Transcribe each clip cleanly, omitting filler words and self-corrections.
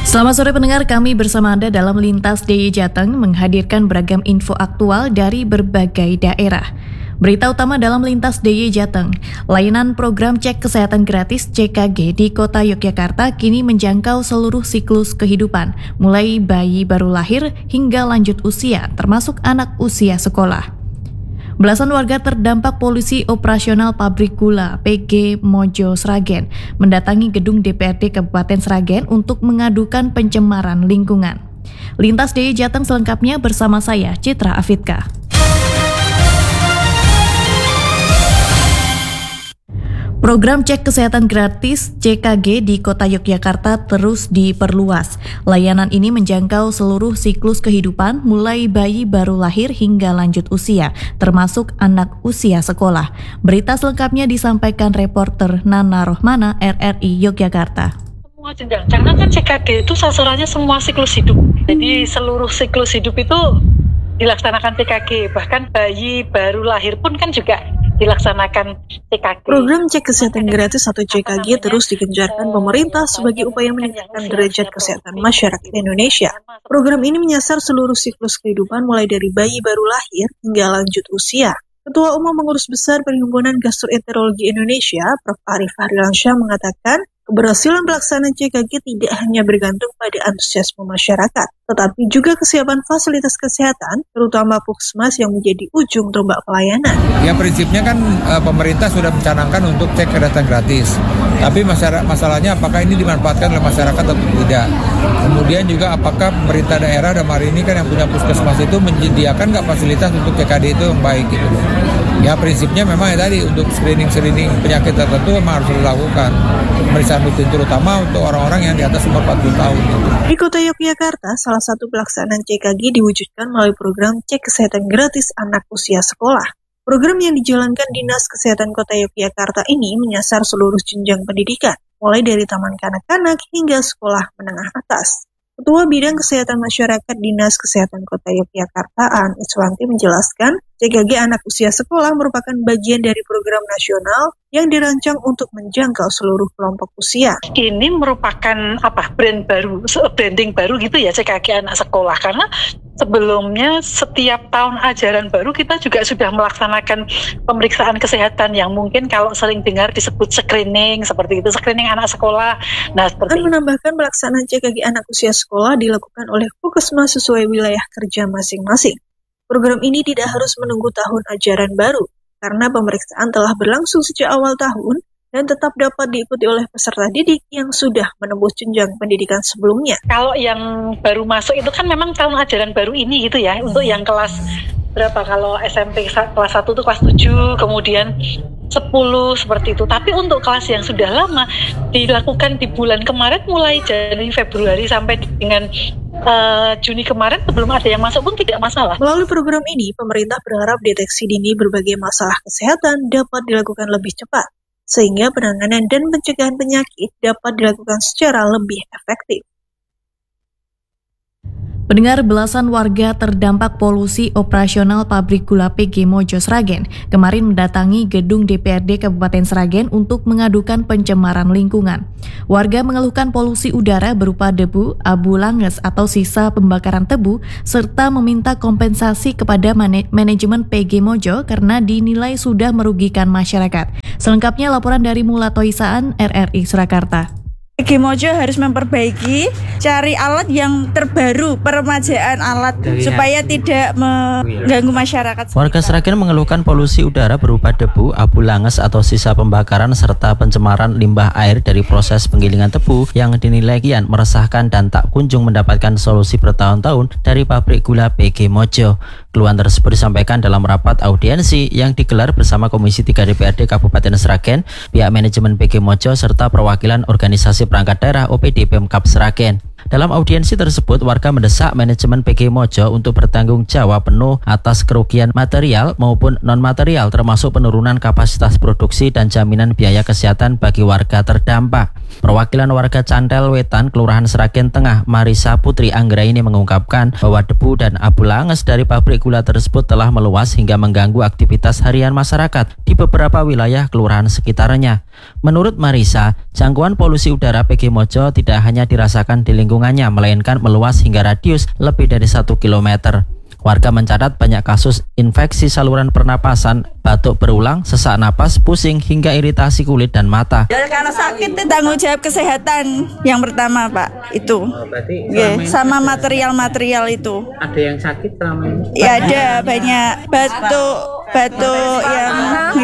Selamat sore pendengar, kami bersama Anda dalam Lintas DIY Jateng menghadirkan beragam info aktual dari berbagai daerah. Berita utama dalam Lintas DIY Jateng, layanan program cek kesehatan gratis CKG di Kota Yogyakarta kini menjangkau seluruh siklus kehidupan, mulai bayi baru lahir hingga lanjut usia, termasuk anak usia sekolah. Belasan warga terdampak polusi operasional pabrik gula PG Mojo Sragen mendatangi gedung DPRD Kabupaten Sragen untuk mengadukan pencemaran lingkungan. Lintas DIY Jateng selengkapnya bersama saya, Citra Afidka. Program cek kesehatan gratis CKG di Kota Yogyakarta terus diperluas. Layanan ini menjangkau seluruh siklus kehidupan mulai bayi baru lahir hingga lanjut usia, termasuk anak usia sekolah. Berita selengkapnya disampaikan reporter Nana Rohmana RRI Yogyakarta. Semua jenjang, karena kan CKG itu sasarannya semua siklus hidup. Jadi seluruh siklus hidup itu dilaksanakan CKG, bahkan bayi baru lahir pun kan juga dilaksanakan CKG. Program cek kesehatan gratis atau CKG terus digencarkan pemerintah sebagai upaya meningkatkan derajat kesehatan masyarakat Indonesia. Program ini menyasar seluruh siklus kehidupan mulai dari bayi baru lahir hingga lanjut usia. Ketua Umum Pengurus Besar Perhimpunan Gastroenterologi Indonesia, Prof. Arif Harilansyah mengatakan, keberhasilan pelaksanaan CKG tidak hanya bergantung pada antusiasme masyarakat, tetapi juga kesiapan fasilitas kesehatan, terutama puskesmas yang menjadi ujung tombak pelayanan. Ya prinsipnya kan pemerintah sudah mencanangkan untuk cek kesehatan gratis. Tapi masalahnya apakah ini dimanfaatkan oleh masyarakat atau tidak. Kemudian juga apakah pemerintah daerah dan hari ini kan yang punya puskesmas itu menyediakan nggak fasilitas untuk CKD itu yang baik gitu. Ya prinsipnya memang ya tadi untuk screening penyakit tertentu memang harus dilakukan. Pemeriksaan rutin terutama untuk orang-orang yang di atas umur 40 tahun. Gitu. Di Kota Yogyakarta, salah satu pelaksanaan CKG diwujudkan melalui program cek kesehatan gratis anak usia sekolah. Program yang dijalankan Dinas Kesehatan Kota Yogyakarta ini menyasar seluruh jenjang pendidikan, mulai dari taman kanak-kanak hingga sekolah menengah atas. Ketua Bidang Kesehatan Masyarakat Dinas Kesehatan Kota Yogyakarta, Aan Iswanti menjelaskan, CKG anak usia sekolah merupakan bagian dari program nasional yang dirancang untuk menjangkau seluruh kelompok usia. Ini merupakan branding baru gitu ya CKG anak sekolah, karena sebelumnya setiap tahun ajaran baru kita juga sudah melaksanakan pemeriksaan kesehatan yang mungkin kalau sering dengar disebut screening, seperti itu, screening anak sekolah. Nah, seperti itu. Menambahkan pelaksanaan CKG anak usia sekolah dilakukan oleh puskesmas sesuai wilayah kerja masing-masing. Program ini tidak harus menunggu tahun ajaran baru, karena pemeriksaan telah berlangsung sejak awal tahun dan tetap dapat diikuti oleh peserta didik yang sudah menembus jenjang pendidikan sebelumnya. Kalau yang baru masuk itu kan memang tahun ajaran baru ini gitu ya, untuk yang kelas berapa, kalau SMP kelas 1 itu kelas 7, kemudian 10 seperti itu. Tapi untuk kelas yang sudah lama dilakukan di bulan kemarin, mulai Januari, Februari sampai dengan Juni kemarin, sebelum ada yang masuk pun tidak masalah. Melalui program ini, pemerintah berharap deteksi dini berbagai masalah kesehatan dapat dilakukan lebih cepat, sehingga penanganan dan pencegahan penyakit dapat dilakukan secara lebih efektif. Pendengar, belasan warga terdampak polusi operasional pabrik gula PG Mojo Sragen kemarin mendatangi gedung DPRD Kabupaten Sragen untuk mengadukan pencemaran lingkungan. Warga mengeluhkan polusi udara berupa debu, abu langes atau sisa pembakaran tebu, serta meminta kompensasi kepada manajemen PG Mojo karena dinilai sudah merugikan masyarakat. Selengkapnya laporan dari Mula Toisaan RRI Surakarta. PG Mojo harus memperbaiki, cari alat yang terbaru, peremajaan alat supaya tidak mengganggu masyarakat. Warga Sragen mengeluhkan polusi udara berupa debu, abu langes atau sisa pembakaran serta pencemaran limbah air dari proses penggilingan tebu yang dinilai kian meresahkan dan tak kunjung mendapatkan solusi bertahun-tahun dari pabrik gula PG Mojo. Keluhan tersebut disampaikan dalam rapat audiensi yang digelar bersama Komisi 3 DPRD Kabupaten Sragen, pihak manajemen PG Mojo serta perwakilan organisasi perangkat daerah OPD Pemkab Sragen. Dalam audiensi tersebut, warga mendesak manajemen PG Mojo untuk bertanggung jawab penuh atas kerugian material maupun non-material, termasuk penurunan kapasitas produksi dan jaminan biaya kesehatan bagi warga terdampak. Perwakilan warga Cantel Wetan, Kelurahan Sragen Tengah, Marisa Putri Anggraini mengungkapkan bahwa debu dan abu langes dari pabrik gula tersebut telah meluas hingga mengganggu aktivitas harian masyarakat di beberapa wilayah kelurahan sekitarnya. Menurut Marisa, jangkauan polusi udara PG Mojo tidak hanya dirasakan di lingkungannya, melainkan meluas hingga radius lebih dari 1 kilometer. Warga mencatat banyak kasus infeksi saluran pernapasan, batuk berulang, sesak napas, pusing, hingga iritasi kulit dan mata. Ya, kalau sakit itu tanggung jawab kesehatan yang pertama, Pak. Itu. Berarti sama material-material itu. ada yang sakit selama ini? Ya ada banyak batuk yang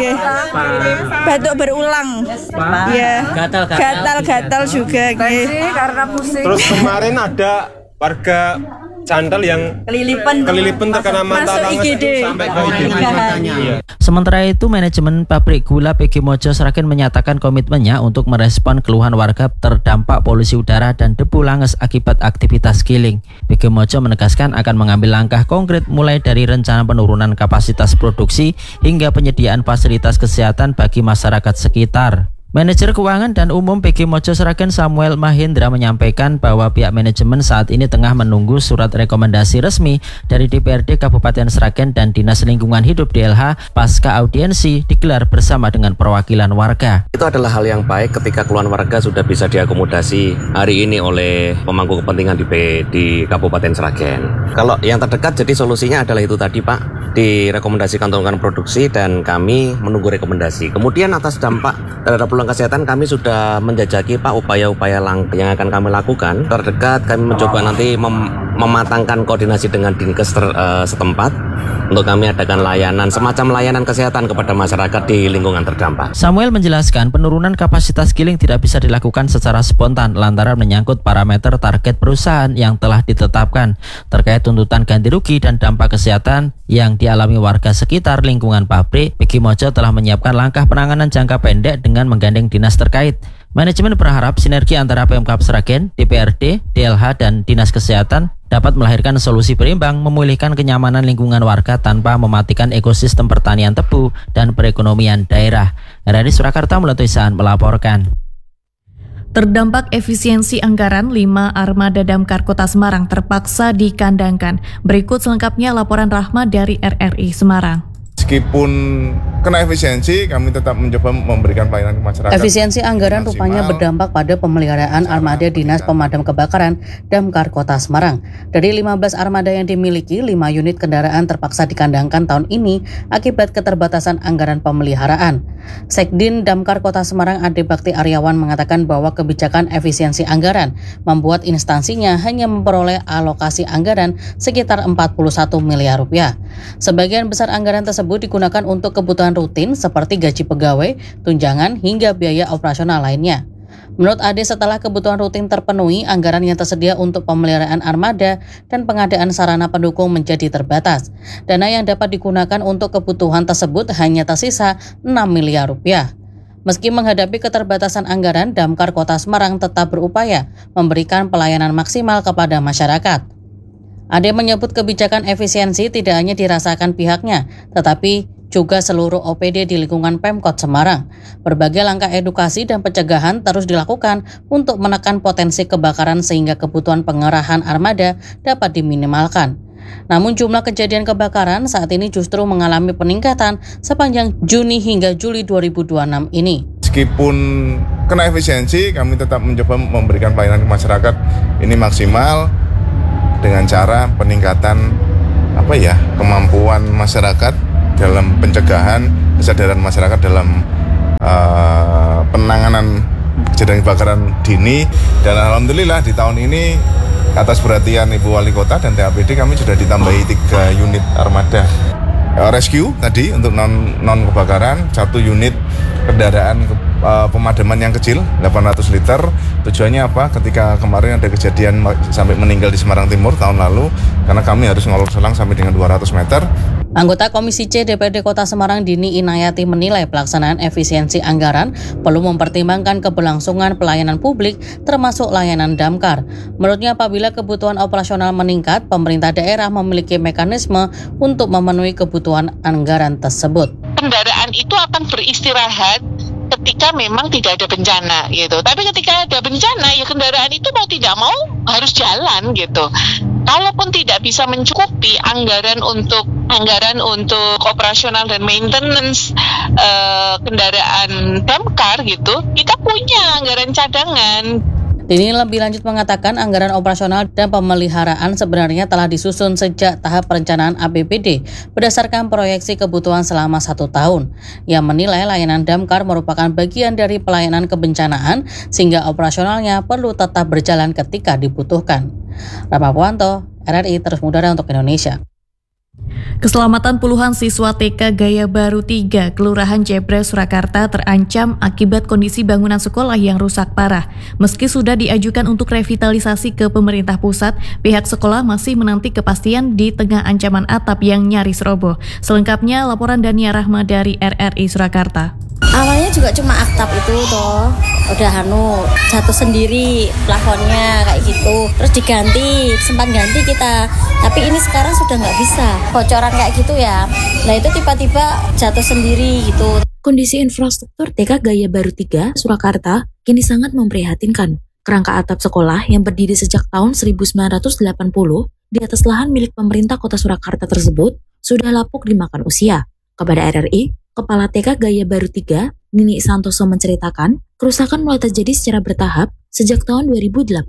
batuk berulang. Ya. Gatal juga. Karena pusing. Terus kemarin ada warga Cantel yang kelilipan terkena mata langes sampai ke IGD. Sementara itu, manajemen pabrik gula PG Mojo Sragen menyatakan komitmennya untuk merespon keluhan warga terdampak polusi udara dan debu langes akibat aktivitas giling. PG Mojo menegaskan akan mengambil langkah konkret mulai dari rencana penurunan kapasitas produksi hingga penyediaan fasilitas kesehatan bagi masyarakat sekitar. Manajer Keuangan dan Umum PG Mojo Sragen Samuel Mahendra menyampaikan bahwa pihak manajemen saat ini tengah menunggu surat rekomendasi resmi dari DPRD Kabupaten Sragen dan Dinas Lingkungan Hidup DLH pasca audiensi digelar bersama dengan perwakilan warga. Itu adalah hal yang baik ketika keluhan warga sudah bisa diakomodasi hari ini oleh pemangku kepentingan di Kabupaten Sragen. Kalau yang terdekat jadi solusinya adalah itu tadi Pak, direkomendasikan turunkan produksi dan kami menunggu rekomendasi. Kemudian atas dampak terhadap peluang kesehatan kami sudah menjajaki Pak upaya-upaya langkah yang akan kami lakukan. Terdekat kami mencoba nanti mematangkan koordinasi dengan Dinkes setempat untuk kami adakan layanan semacam layanan kesehatan kepada masyarakat di lingkungan terdampak. Samuel menjelaskan penurunan kapasitas giling tidak bisa dilakukan secara spontan lantaran menyangkut parameter target perusahaan yang telah ditetapkan terkait tuntutan ganti rugi dan dampak kesehatan yang dialami warga sekitar lingkungan pabrik. PG Mojo telah menyiapkan langkah penanganan jangka pendek dengan menggandeng dinas terkait. Manajemen berharap sinergi antara Pemkab Sragen, DPRD, DLH, dan Dinas Kesehatan dapat melahirkan solusi berimbang memulihkan kenyamanan lingkungan warga tanpa mematikan ekosistem pertanian tebu dan perekonomian daerah. Dari Surakarta, Mulatuisan melaporkan. Terdampak efisiensi anggaran, 5 armada damkar Kota Semarang terpaksa dikandangkan. Berikut selengkapnya laporan Rahma dari RRI Semarang. Meskipun kena efisiensi, kami tetap mencoba memberikan pelayanan ke masyarakat. Efisiensi anggaran rupanya berdampak pada pemeliharaan armada Dinas Pemadam Kebakaran Damkar Kota Semarang. Dari 15 armada yang dimiliki, 5 unit kendaraan terpaksa dikandangkan tahun ini akibat keterbatasan anggaran pemeliharaan. Sekdin Damkar Kota Semarang Ade Bakti Aryawan mengatakan bahwa kebijakan efisiensi anggaran membuat instansinya hanya memperoleh alokasi anggaran sekitar 41 miliar rupiah. Sebagian besar anggaran tersebut digunakan untuk kebutuhan rutin seperti gaji pegawai, tunjangan, hingga biaya operasional lainnya. Menurut Ade, setelah kebutuhan rutin terpenuhi, anggaran yang tersedia untuk pemeliharaan armada dan pengadaan sarana pendukung menjadi terbatas. Dana yang dapat digunakan untuk kebutuhan tersebut hanya tersisa 6 miliar rupiah. Meski menghadapi keterbatasan anggaran, Damkar Kota Semarang tetap berupaya memberikan pelayanan maksimal kepada masyarakat. Ade menyebut kebijakan efisiensi tidak hanya dirasakan pihaknya, tetapi juga seluruh OPD di lingkungan Pemkot Semarang. Berbagai langkah edukasi dan pencegahan terus dilakukan untuk menekan potensi kebakaran sehingga kebutuhan pengerahan armada dapat diminimalkan. Namun jumlah kejadian kebakaran saat ini justru mengalami peningkatan sepanjang Juni hingga Juli 2026 ini. Meskipun kena efisiensi, kami tetap mencoba memberikan pelayanan ke masyarakat ini maksimal dengan cara peningkatan kemampuan masyarakat dalam pencegahan, kesadaran masyarakat dalam penanganan kejadian kebakaran dini. Dan alhamdulillah di tahun ini atas perhatian Ibu Wali Kota dan TAPD kami sudah ditambahi 3 unit armada rescue tadi untuk non kebakaran, 1 unit kendaraan pemadaman yang kecil 800 liter. Tujuannya apa? Ketika kemarin ada kejadian sampai meninggal di Semarang Timur tahun lalu, karena kami harus ngolor selang sampai dengan 200 meter. Anggota Komisi C DPRD Kota Semarang Dini Inayati menilai pelaksanaan efisiensi anggaran perlu mempertimbangkan keberlangsungan pelayanan publik termasuk layanan damkar. Menurutnya apabila kebutuhan operasional meningkat, pemerintah daerah memiliki mekanisme untuk memenuhi kebutuhan anggaran tersebut. Kendaraan itu akan beristirahat ketika memang tidak ada bencana gitu. Tapi ketika ada bencana ya kendaraan itu mau tidak mau harus jalan gitu. Kalaupun tidak bisa mencukupi anggaran untuk operasional dan maintenance kendaraan damkar gitu, kita punya anggaran cadangan. Dini lebih lanjut mengatakan anggaran operasional dan pemeliharaan sebenarnya telah disusun sejak tahap perencanaan APBD berdasarkan proyeksi kebutuhan selama 1 tahun. Ia menilai layanan damkar merupakan bagian dari pelayanan kebencanaan sehingga operasionalnya perlu tetap berjalan ketika dibutuhkan. Rama Puanto, RRI Terus Mudara untuk Indonesia. Keselamatan puluhan siswa TK Gaya Baru 3, Kelurahan Jebres, Surakarta terancam akibat kondisi bangunan sekolah yang rusak parah. Meski sudah diajukan untuk revitalisasi ke pemerintah pusat, pihak sekolah masih menanti kepastian di tengah ancaman atap yang nyaris roboh. Selengkapnya laporan Dania Rahma dari RRI Surakarta. Awalnya juga cuma atap itu toh, udah jatuh sendiri plafonnya kayak gitu, terus diganti, sempat ganti kita, tapi ini sekarang sudah nggak bisa, bocoran kayak gitu ya. Nah itu tiba-tiba jatuh sendiri gitu. Kondisi infrastruktur TK Gaya Baru 3, Surakarta kini sangat memprihatinkan. Kerangka atap sekolah yang berdiri sejak tahun 1980 di atas lahan milik pemerintah kota Surakarta tersebut sudah lapuk dimakan usia. Kepada RRI, Kepala TK Gaya Baru 3, Nini Santoso menceritakan, kerusakan mulai terjadi secara bertahap sejak tahun 2018.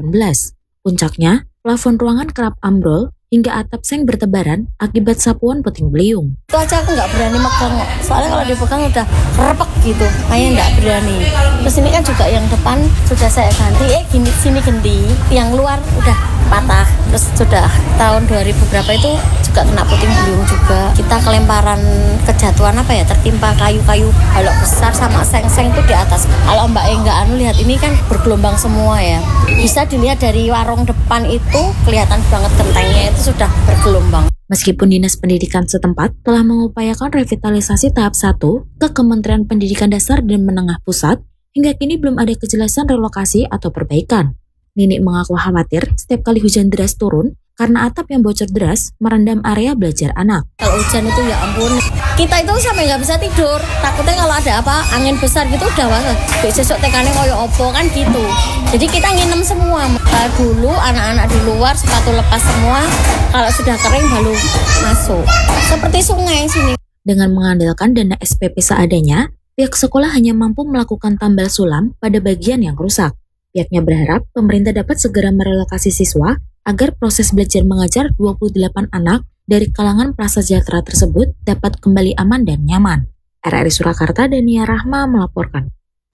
Puncaknya, plafon ruangan kerap ambrol hingga atap seng bertebaran akibat sapuan puting beliung. Itu aja aku nggak berani megang, soalnya kalau dipegang udah repek gitu, makanya nggak berani. Terus ini kan juga yang depan sudah saya ganti, sini ganti, yang luar udah patah. Terus sudah tahun 2000 berapa itu juga kena puting beliung juga. Kita kelemparan kejatuhan tertimpa kayu-kayu balok besar sama seng-seng itu di atas. Kalau Mbak Engga lihat ini kan bergelombang semua ya. Bisa dilihat dari warung depan itu kelihatan banget gentengnya itu sudah bergelombang. Meskipun Dinas Pendidikan setempat telah mengupayakan revitalisasi tahap 1 ke Kementerian Pendidikan Dasar dan Menengah Pusat, hingga kini belum ada kejelasan relokasi atau perbaikan. Nini mengaku khawatir setiap kali hujan deras turun karena atap yang bocor deras merendam area belajar anak. Kalau hujan itu ya ampun, kita itu sampai nggak bisa tidur. Takutnya kalau ada angin besar gitu udah banget. Besok tekannya koyo opo kan gitu. Jadi kita nginem semua. Dulu anak-anak di luar sepatu lepas semua. Kalau sudah kering baru masuk. Seperti sungai sini. Dengan mengandalkan dana SPP seadanya, pihak sekolah hanya mampu melakukan tambal sulam pada bagian yang rusak. Pihaknya berharap pemerintah dapat segera merelokasi siswa agar proses belajar mengajar 28 anak dari kalangan prasejahtera tersebut dapat kembali aman dan nyaman. RRI Surakarta, Dania Rahma melaporkan.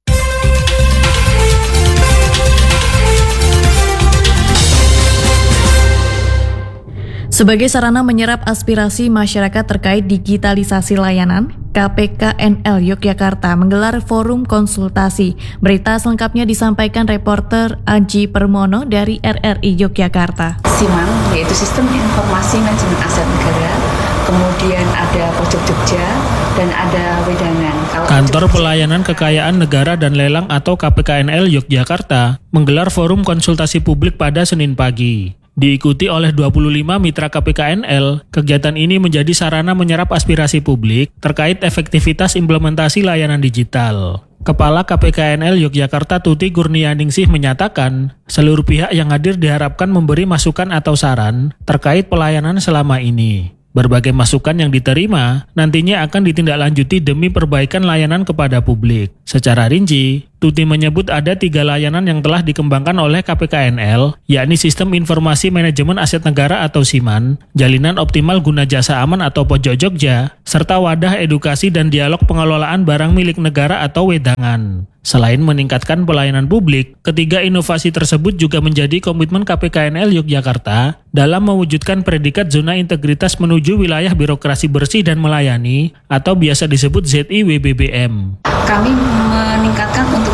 Sebagai sarana menyerap aspirasi masyarakat terkait digitalisasi layanan, KPKNL Yogyakarta menggelar forum konsultasi. Berita selengkapnya disampaikan reporter Aji Permono dari RRI Yogyakarta. SIMAN, yaitu Sistem Informasi Manajemen Aset Negara, kemudian ada Pojok Jogja, dan ada Wedangan. Kantor Pelayanan Kekayaan Negara dan Lelang atau KPKNL Yogyakarta menggelar forum konsultasi publik pada Senin pagi. Diikuti oleh 25 mitra KPKNL, kegiatan ini menjadi sarana menyerap aspirasi publik terkait efektivitas implementasi layanan digital. Kepala KPKNL Yogyakarta Tuti Gurnianingsih menyatakan, seluruh pihak yang hadir diharapkan memberi masukan atau saran terkait pelayanan selama ini. Berbagai masukan yang diterima nantinya akan ditindaklanjuti demi perbaikan layanan kepada publik. Secara rinci, Tuti menyebut ada 3 layanan yang telah dikembangkan oleh KPKNL, yakni Sistem Informasi Manajemen Aset Negara atau SIMAN, Jalinan Optimal Guna Jasa Aman atau Pojok Jogja, serta Wadah Edukasi dan Dialog Pengelolaan Barang Milik Negara atau Wedangan. Selain meningkatkan pelayanan publik, ketiga inovasi tersebut juga menjadi komitmen KPKNL Yogyakarta dalam mewujudkan predikat zona integritas menuju wilayah birokrasi bersih dan melayani atau biasa disebut ZIWBBM. Kami meningkatkan untuk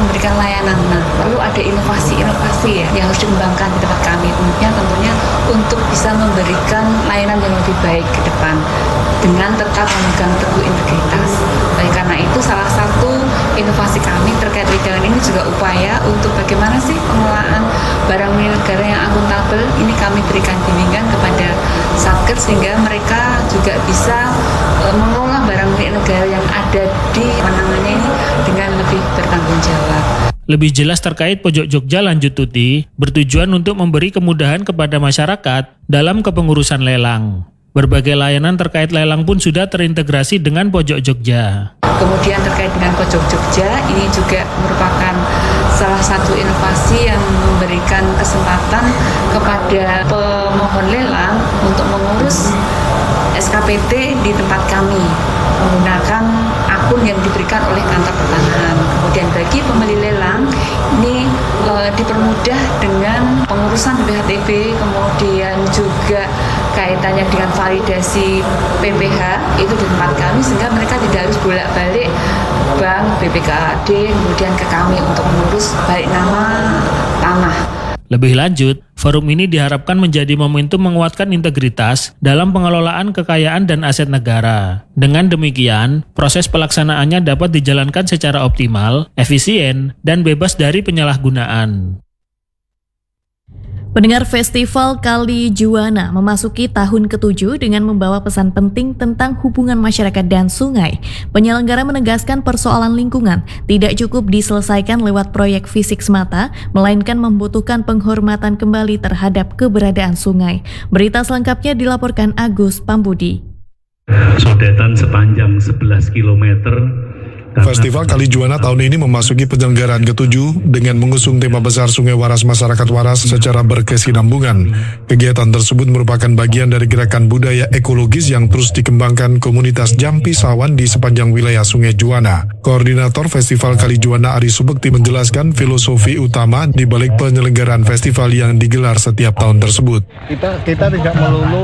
memberikan layanan. Nah, perlu ada inovasi-inovasi ya yang harus dikembangkan di tempat kami. Tentunya untuk bisa memberikan layanan yang lebih baik ke depan dengan tetap memegang teguh integritas. Oleh karena itu, salah satu inovasi kami terkait wedangan ini juga upaya untuk bagaimana sih pengelolaan barang milik negara yang akuntabel. Ini kami berikan bimbingan kepada Satker sehingga mereka juga bisa mengelola barang milik negara yang ada di penanganannya ini dengan lebih bertanggung jawab. Lebih jelas terkait Pojok Jogja, lanjut Tuti, bertujuan untuk memberi kemudahan kepada masyarakat dalam kepengurusan lelang. Berbagai layanan terkait lelang pun sudah terintegrasi dengan Pojok Jogja. Kemudian terkait dengan Pojok Jogja, ini juga merupakan salah satu inovasi yang memberikan kesempatan kepada pemohon lelang untuk mengurus SKPT di tempat kami menggunakan akun yang diberikan oleh kantor pertanahan. Kemudian bagi pembeli lelang ini dipermudah dengan pengurusan BPHTB, kemudian juga kaitannya dengan validasi PPH itu di tempat kami sehingga mereka tidak harus bolak-balik bank, BPKAD, kemudian ke kami untuk mengurus balik nama tanah. Lebih lanjut, forum ini diharapkan menjadi momentum menguatkan integritas dalam pengelolaan kekayaan dan aset negara. Dengan demikian, proses pelaksanaannya dapat dijalankan secara optimal, efisien, dan bebas dari penyalahgunaan. Pendengar Festival Kali Juwana memasuki tahun ke-7 dengan membawa pesan penting tentang hubungan masyarakat dan sungai. Penyelenggara menegaskan persoalan lingkungan tidak cukup diselesaikan lewat proyek fisik semata, melainkan membutuhkan penghormatan kembali terhadap keberadaan sungai. Berita selengkapnya dilaporkan Agus Pambudi. Sodetan sepanjang 11 km. Festival Kali Juwana tahun ini memasuki penyelenggaraan ke-7 dengan mengusung tema besar Sungai Waras Masyarakat Waras secara berkesinambungan. Kegiatan tersebut merupakan bagian dari gerakan budaya ekologis yang terus dikembangkan komunitas Jampi Sawan di sepanjang wilayah Sungai Juwana. Koordinator Festival Kali Juwana Ari Subekti menjelaskan filosofi utama di balik penyelenggaraan festival yang digelar setiap tahun tersebut. Kita tidak melulu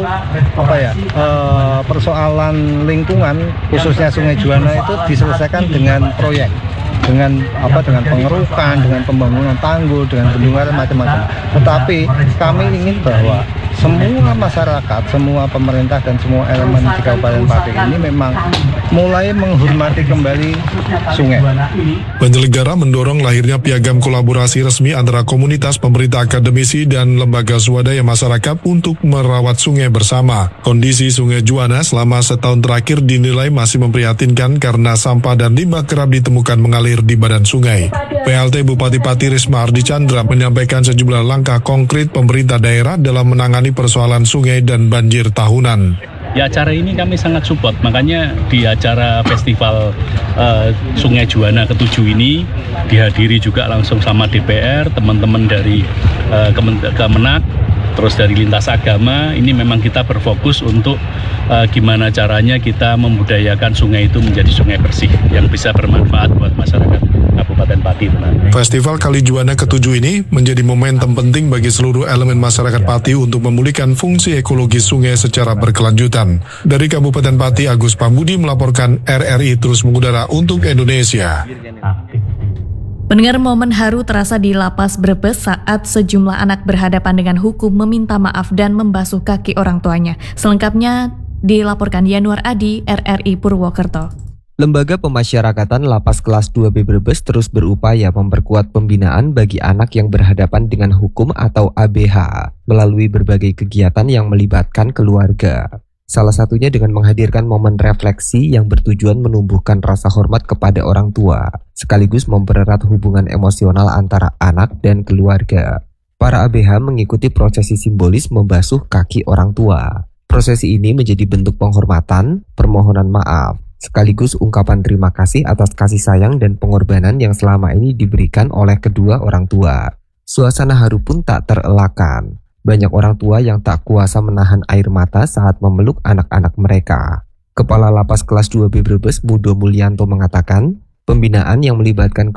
persoalan lingkungan khususnya Sungai Juwana itu diselesaikan dengan proyek, dengan pengerukan, dengan pembangunan tanggul, dengan bendungan macam-macam. Tetapi kami ingin bahwa semua masyarakat, semua pemerintah dan semua elemen di Kabupaten Pati ini memang mulai menghormati kembali sungai. Penyelenggara mendorong lahirnya piagam kolaborasi resmi antara komunitas, pemerintah, akademisi, dan lembaga swadaya masyarakat untuk merawat sungai bersama. Kondisi Sungai Juwana selama setahun terakhir dinilai masih memprihatinkan karena sampah dan limbah kerap ditemukan mengalir di badan sungai. PLT Bupati Pati Risma Ardi Chandra menyampaikan sejumlah langkah konkret pemerintah daerah dalam menangani persoalan sungai dan banjir tahunan. Di acara ini kami sangat support, makanya di acara festival Sungai Juwana ke-7 ini dihadiri juga langsung sama DPR, teman-teman dari Kemenak, terus dari lintas agama. Ini memang kita berfokus untuk gimana caranya kita membudayakan sungai itu menjadi sungai bersih yang bisa bermanfaat buat masyarakat Kabupaten Pati. Festival Kali Juwana ke-7 ini menjadi momentum penting bagi seluruh elemen masyarakat Pati untuk memulihkan fungsi ekologis sungai secara berkelanjutan. Dari Kabupaten Pati, Agus Pambudi melaporkan RRI terus mengudara untuk Indonesia. Pendengar, momen haru terasa di Lapas Brebes saat sejumlah anak berhadapan dengan hukum meminta maaf dan membasuh kaki orang tuanya. Selengkapnya dilaporkan Yanuar Adi, RRI Purwokerto. Lembaga Pemasyarakatan Lapas Kelas 2B Brebes terus berupaya memperkuat pembinaan bagi anak yang berhadapan dengan hukum atau ABH melalui berbagai kegiatan yang melibatkan keluarga. Salah satunya dengan menghadirkan momen refleksi yang bertujuan menumbuhkan rasa hormat kepada orang tua, sekaligus mempererat hubungan emosional antara anak dan keluarga. Para ABH mengikuti prosesi simbolis membasuh kaki orang tua. Prosesi ini menjadi bentuk penghormatan, permohonan maaf, sekaligus ungkapan terima kasih atas kasih sayang dan pengorbanan yang selama ini diberikan oleh kedua orang tua. Suasana haru pun tak terelakkan. Banyak orang tua yang tak kuasa menahan air mata saat memeluk anak-anak mereka. Kepala Lapas Kelas 2B Brebes, Mudo Mulyanto mengatakan, pembinaan yang melibatkan